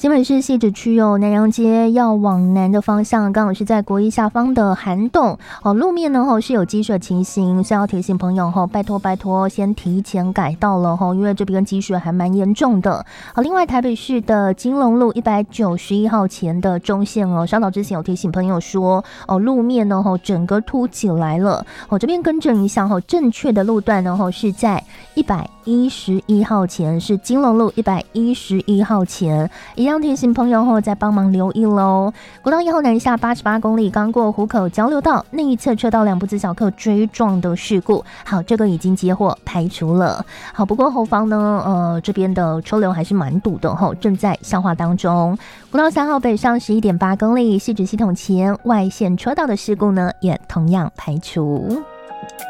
新北市汐止区南阳街要往南的方向，刚好是在国一下方的涵洞路面呢是有积水情形，所以要提醒朋友拜托先提前改道了因为这边积水还蛮严重的。另外台北市的金龙路191号前的中线稍早之前有提醒朋友说路面呢整个凸起来了这边更正一下正确的路段呢是在111号前，是金龙路111号前，一样提醒朋友再帮忙留意咯。国道1号南下88公里，刚过湖口交流道内一侧车道2部自小客追撞的事故，好，这个已经接获排除了。好，不过后方呢这边的车流还是蛮堵的正在消化当中。国道3号北上11.8公里，汐止系统前外线车道的事故呢也同样排除。